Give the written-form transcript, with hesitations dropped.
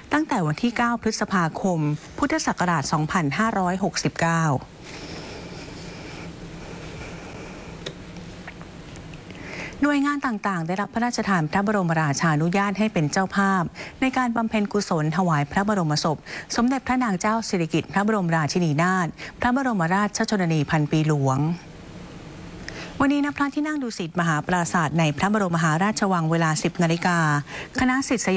ตั้งแต่วันที่ 9 พฤษภาคม พุทธศักราช 2569หน่วยงานต่างๆได้รับพระราชทานพระบรมราชานุญาตให้เป็นเจ้าภาพในการบำเพ็ญกุศลถวายพระบรมศพสมเด็จพระนางเจ้าสิริกิติ์พระบรมราชินีนาถพระบรมราชชนนีพันปีหลวงวันนี้ณพระที่นั่งดุสิตมหาปราสาทในพระบรมมหาราชวังเวลา 10 นาฬิกาคณะศิษ